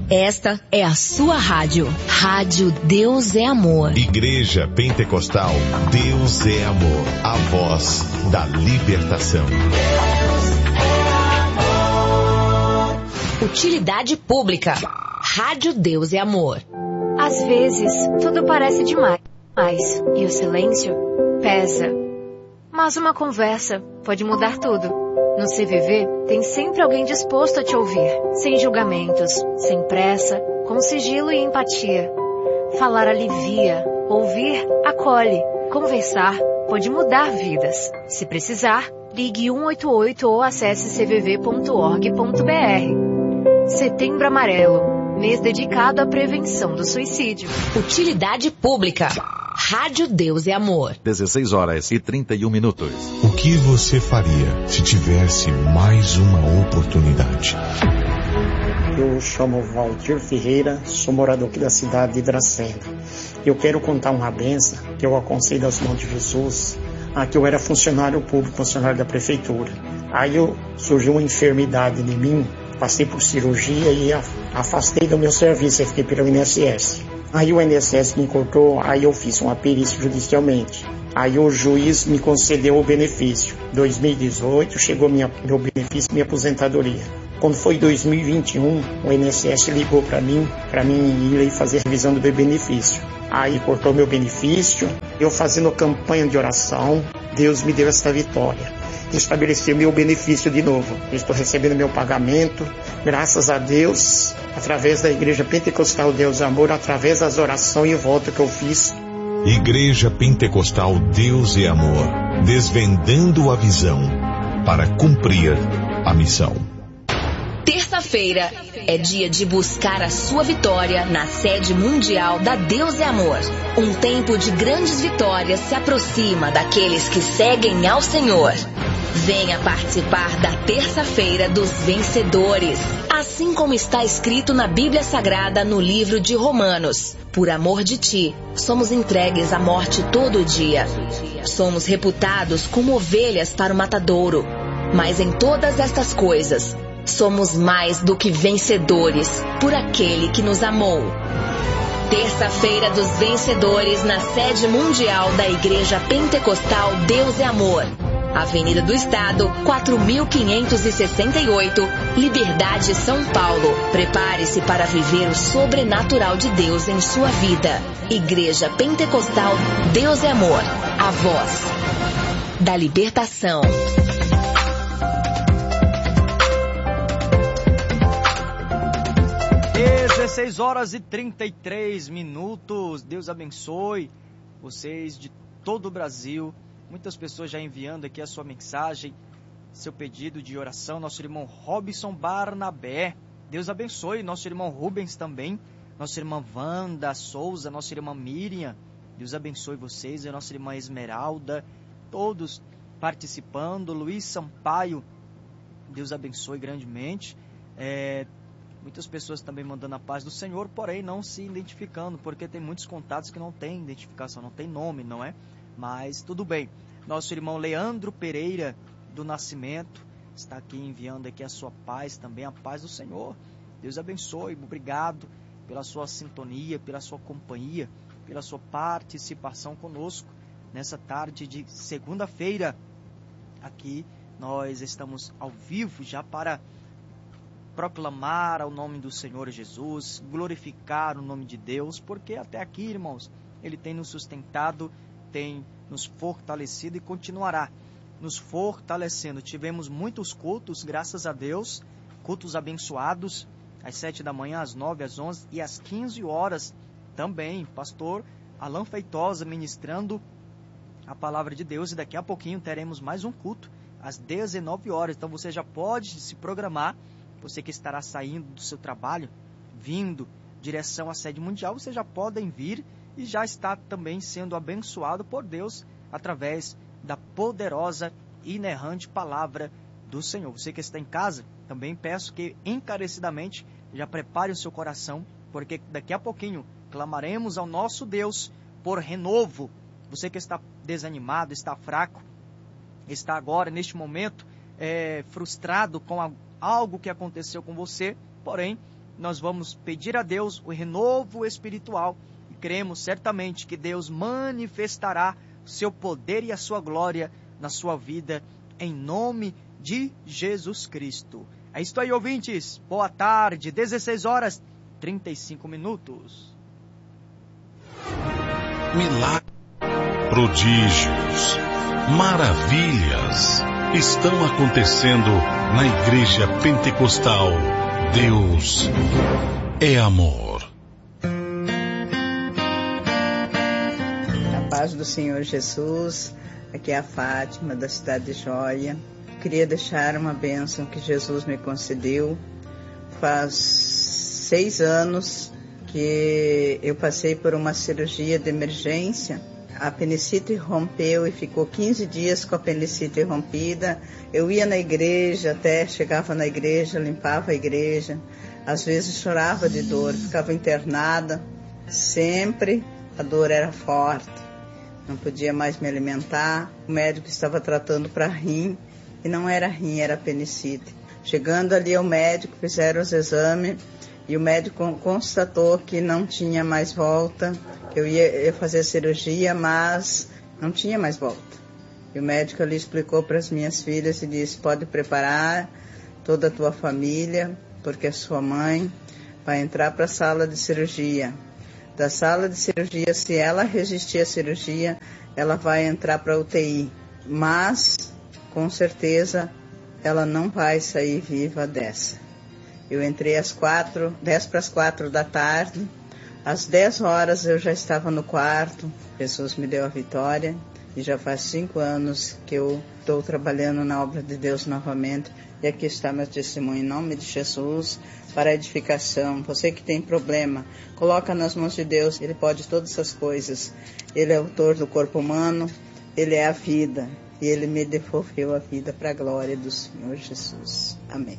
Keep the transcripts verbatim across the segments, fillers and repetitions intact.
Esta é a sua rádio. Rádio Deus é Amor. Igreja Pentecostal Deus é Amor. A voz da libertação. Utilidade pública. Rádio Deus é Amor. Às vezes, tudo parece demais. E o silêncio pesa. Mas uma conversa pode mudar tudo. No C V V, tem sempre alguém disposto a te ouvir, sem julgamentos, sem pressa, com sigilo e empatia. Falar alivia, ouvir acolhe, conversar pode mudar vidas. Se precisar, ligue um oito oito ou acesse c v v ponto org ponto b r. Setembro Amarelo, mês dedicado à prevenção do suicídio. Utilidade pública. Rádio Deus é Amor. dezesseis horas e trinta e um minutos. O que você faria se tivesse mais uma oportunidade? Eu chamo Valdir Ferreira, sou morador aqui da cidade de Dracena. Eu quero contar uma benção que eu aconselho aos irmãos de Jesus. Aqui eu era funcionário público, funcionário da prefeitura. Aí eu, surgiu uma enfermidade em mim, passei por cirurgia e afastei do meu serviço, eu fiquei pelo I N S S. Aí o I N S S me cortou, aí eu fiz uma perícia judicialmente. Aí o juiz me concedeu o benefício. dois mil e dezoito chegou minha, meu benefício, minha aposentadoria. Quando foi dois mil e vinte e um, o I N S S ligou para mim, para mim ir fazer a revisão do meu benefício. Aí cortou meu benefício, eu fazendo campanha de oração, Deus me deu essa vitória. Estabeleceu meu benefício de novo. Eu estou recebendo meu pagamento, graças a Deus, através da Igreja Pentecostal Deus Amor, através das orações e voto que eu fiz. Igreja Pentecostal Deus é Amor, desvendando a visão para cumprir a missão. Terça-feira é dia de buscar a sua vitória na sede mundial da Deus é Amor. Um tempo de grandes vitórias se aproxima daqueles que seguem ao Senhor. Venha participar da Terça-feira dos Vencedores, assim como está escrito na Bíblia Sagrada no livro de Romanos. Por amor de ti, somos entregues à morte todo dia. Somos reputados como ovelhas para o matadouro. Mas em todas estas coisas, somos mais do que vencedores por aquele que nos amou. Terça-feira dos Vencedores na sede mundial da Igreja Pentecostal Deus é Amor. Avenida do Estado, quatro mil quinhentos e sessenta e oito, Liberdade, São Paulo. Prepare-se para viver o sobrenatural de Deus em sua vida. Igreja Pentecostal Deus é Amor. A voz da libertação. dezesseis horas e trinta e três minutos. Deus abençoe vocês de todo o Brasil. Muitas pessoas já enviando aqui a sua mensagem, seu pedido de oração. Nosso irmão Robson Barnabé, Deus abençoe. Nosso irmão Rubens também. Nossa irmã Wanda Souza, nossa irmã Miriam, Deus abençoe vocês. A nossa irmã Esmeralda, todos participando. Luiz Sampaio, Deus abençoe grandemente. É, muitas pessoas também mandando a paz do Senhor, porém não se identificando, porque tem muitos contatos que não tem identificação, não tem nome, não é? Mas tudo bem. Nosso irmão Leandro Pereira do Nascimento está aqui enviando aqui a sua paz também, a paz do Senhor. Deus abençoe, obrigado pela sua sintonia, pela sua companhia, pela sua participação conosco nessa tarde de segunda-feira. Aqui nós estamos ao vivo já para proclamar ao nome do Senhor Jesus, glorificar o nome de Deus, porque até aqui, irmãos, Ele tem nos sustentado, tem nos fortalecido e continuará nos fortalecendo. Tivemos muitos cultos, graças a Deus, cultos abençoados, às sete da manhã, às nove, às onze e às quinze horas também. Pastor Alan Feitosa ministrando a palavra de Deus, e daqui a pouquinho teremos mais um culto às dezenove horas. Então você já pode se programar, você que estará saindo do seu trabalho, vindo direção à sede mundial, vocês já podem vir e já está também sendo abençoado por Deus através da poderosa e inerrante palavra do Senhor. Você que está em casa, também peço que encarecidamente já prepare o seu coração, porque daqui a pouquinho clamaremos ao nosso Deus por renovo. Você que está desanimado, está fraco, está agora neste momento é, frustrado com a, algo que aconteceu com você, porém nós vamos pedir a Deus o renovo espiritual e cremos certamente que Deus manifestará o seu poder e a sua glória na sua vida, em nome de Jesus Cristo. É isso aí, ouvintes. Boa tarde, dezesseis horas e trinta e cinco minutos. Milagres, prodígios, maravilhas estão acontecendo na Igreja Pentecostal. Deus é amor. A paz do Senhor Jesus. Aqui é a Fátima, da cidade de Joia. Queria deixar uma bênção que Jesus me concedeu. Faz seis anos que eu passei por uma cirurgia de emergência. A apendicite rompeu e ficou quinze dias com a apendicite rompida. Eu ia na igreja, até chegava na igreja, limpava a igreja. Às vezes chorava de dor, ficava internada. Sempre a dor era forte. Não podia mais me alimentar. O médico estava tratando para rim e não era rim, era apendicite. Chegando ali ao médico, fizeram os exames e o médico constatou que não tinha mais volta. Eu ia fazer a cirurgia, mas não tinha mais volta. E o médico ali explicou para as minhas filhas e disse: pode preparar toda a tua família, porque a sua mãe vai entrar para a sala de cirurgia. Da sala de cirurgia, se ela resistir à cirurgia, ela vai entrar para a U T I. Mas, com certeza, ela não vai sair viva dessa. Eu entrei às quatro, dez para as quatro da tarde. Às dez horas eu já estava no quarto. Jesus me deu a vitória. E já faz cinco anos que eu estou trabalhando na obra de Deus novamente. E aqui está meu testemunho, em nome de Jesus, para a edificação. Você que tem problema, coloca nas mãos de Deus. Ele pode todas essas coisas. Ele é o autor do corpo humano. Ele é a vida. E Ele me devolveu a vida para a glória do Senhor Jesus. Amém.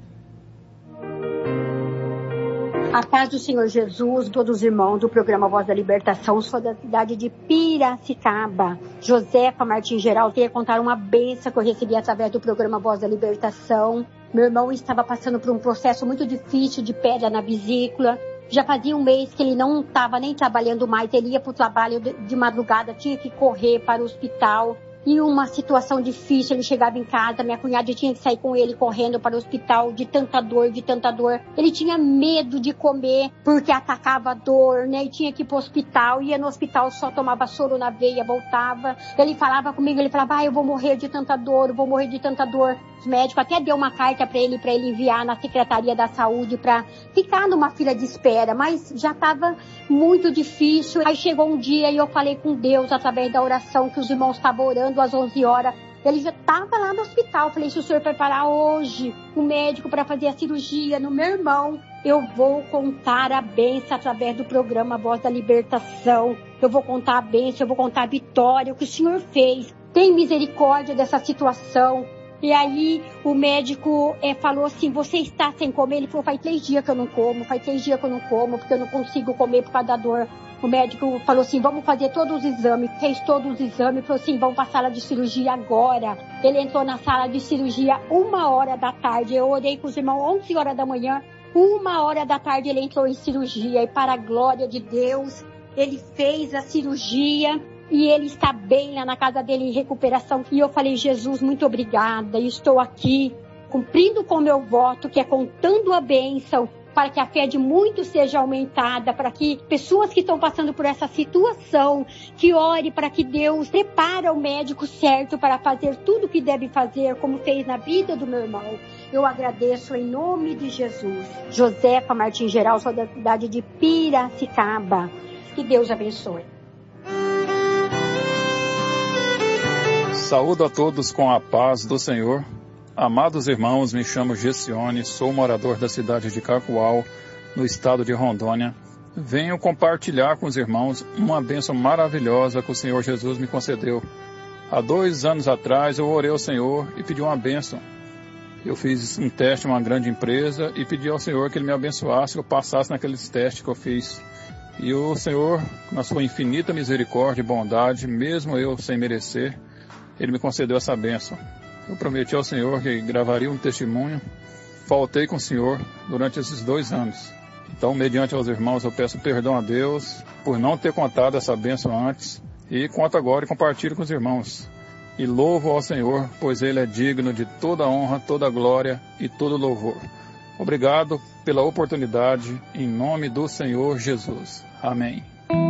A paz do Senhor Jesus, todos os irmãos do programa Voz da Libertação, sou da cidade de Piracicaba. Josefa Martins Geral, queria contar uma bênção que eu recebi através do programa Voz da Libertação. Meu irmão estava passando por um processo muito difícil de pedra na vesícula. Já fazia um mês que ele não estava nem trabalhando mais, ele ia para o trabalho de madrugada, tinha que correr para o hospital. E uma situação difícil, ele chegava em casa, minha cunhada tinha que sair com ele correndo para o hospital de tanta dor, de tanta dor. Ele tinha medo de comer porque atacava a dor, né? E tinha que ir para o hospital, ia no hospital, só tomava soro na veia, voltava. Ele falava comigo, ele falava, ah, eu vou morrer de tanta dor, eu vou morrer de tanta dor. Os médicos até deu uma carta para ele, para ele enviar na Secretaria da Saúde para ficar numa fila de espera, mas já estava muito difícil. Aí chegou um dia e eu falei com Deus através da oração que os irmãos estavam orando às onze horas. Ele já estava lá no hospital. Falei, se o senhor preparar hoje o médico para fazer a cirurgia no meu irmão, eu vou contar a bênção através do programa Voz da Libertação. Eu vou contar a bênção, eu vou contar a vitória, o que o senhor fez. Tem misericórdia dessa situação. E aí o médico é, falou assim, você está sem comer? Ele falou, faz três dias que eu não como, faz três dias que eu não como, porque eu não consigo comer por causa da dor. O médico falou assim, vamos fazer todos os exames, fez todos os exames, falou assim, vamos para a sala de cirurgia agora. Ele entrou na sala de cirurgia uma hora da tarde, eu orei com os irmãos onze horas da manhã, uma hora da tarde ele entrou em cirurgia e para a glória de Deus, ele fez a cirurgia. E ele está bem lá na casa dele em recuperação. E eu falei, Jesus, muito obrigada. E estou aqui cumprindo com o meu voto, que é contando a bênção, para que a fé de muitos seja aumentada, para que pessoas que estão passando por essa situação, que ore para que Deus prepare o médico certo para fazer tudo o que deve fazer, como fez na vida do meu irmão. Eu agradeço em nome de Jesus. Josefa Martins Geral, sou da cidade de Piracicaba. Que Deus abençoe. Saúdo a todos com a paz do Senhor. Amados irmãos, me chamo Gessione, sou morador da cidade de Cacoal, no estado de Rondônia. Venho compartilhar com os irmãos uma bênção maravilhosa que o Senhor Jesus me concedeu. Há dois anos atrás eu orei ao Senhor e pedi uma bênção. Eu fiz um teste em uma grande empresa e pedi ao Senhor que Ele me abençoasse, que eu passasse naqueles testes que eu fiz. E o Senhor, na sua infinita misericórdia e bondade, mesmo eu sem merecer, Ele me concedeu essa bênção. Eu prometi ao Senhor que gravaria um testemunho. Faltei com o Senhor, durante esses dois anos. Então, mediante aos irmãos, eu peço perdão a Deus por não ter contado essa bênção antes e conto agora e compartilho com os irmãos. E louvo ao Senhor, pois Ele é digno de toda honra, toda glória e todo louvor. Obrigado pela oportunidade, em nome do Senhor Jesus. Amém.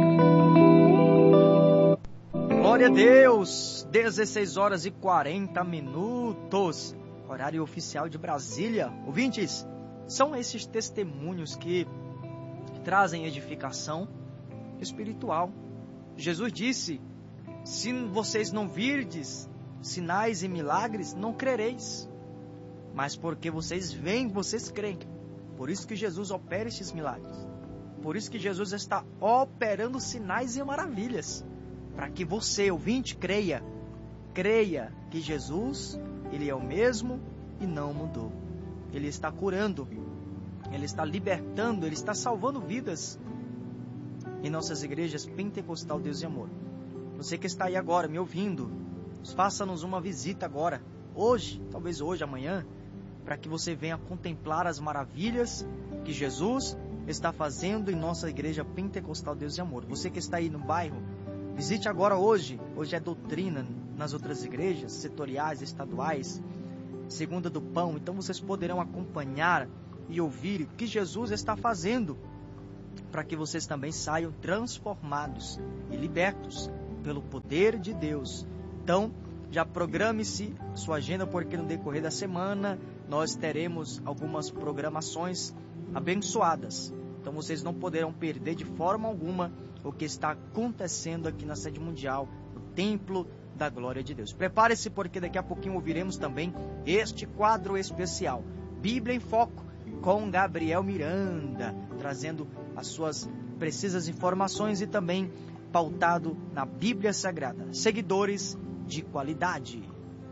Glória a Deus! dezesseis horas e quarenta minutos, horário oficial de Brasília. Ouvintes, são esses testemunhos que trazem edificação espiritual. Jesus disse: se vocês não virdes sinais e milagres, não crereis. Mas porque vocês veem, vocês creem. Por isso que Jesus opera estes milagres. Por isso que Jesus está operando sinais e maravilhas. Para que você, ouvinte, creia. Creia que Jesus, Ele é o mesmo e não mudou. Ele está curando. Ele está libertando. Ele está salvando vidas. Em nossas igrejas Pentecostal Deus e Amor. Você que está aí agora me ouvindo, faça-nos uma visita agora. Hoje, talvez hoje, amanhã. Para que você venha contemplar as maravilhas que Jesus está fazendo em nossa igreja Pentecostal Deus e Amor. Você que está aí no bairro, visite agora hoje. Hoje é doutrina nas outras igrejas, setoriais, estaduais, segunda do pão. Então vocês poderão acompanhar e ouvir o que Jesus está fazendo, para que vocês também saiam transformados e libertos pelo poder de Deus. Então, já programe-se sua agenda, porque no decorrer da semana nós teremos algumas programações abençoadas. Então vocês não poderão perder de forma alguma o que está acontecendo aqui na sede mundial, no Templo da Glória de Deus. Prepare-se, porque daqui a pouquinho ouviremos também este quadro especial, Bíblia em Foco, com Gabriel Miranda, trazendo as suas precisas informações e também pautado na Bíblia Sagrada. Seguidores de qualidade.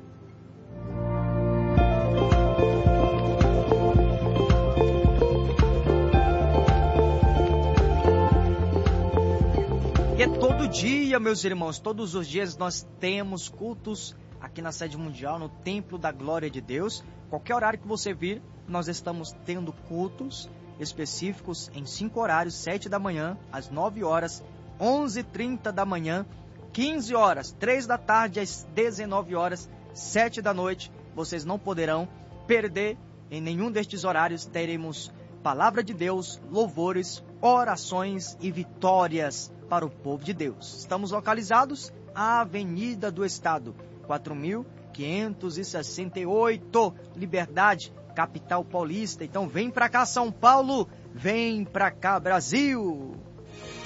E é todo dia, meus irmãos, todos os dias nós temos cultos aqui na sede mundial, no Templo da Glória de Deus. Qualquer horário que você vir, nós estamos tendo cultos específicos em cinco horários: sete da manhã, às nove horas, onze e trinta da manhã, quinze horas, três da tarde, às dezenove horas, sete da noite. Vocês não poderão perder em nenhum destes horários. Teremos palavra de Deus, louvores, orações e vitórias para o povo de Deus. Estamos localizados à Avenida do Estado, quatro mil quinhentos e sessenta e oito, Liberdade, capital paulista. Então vem para cá, São Paulo, vem para cá, Brasil.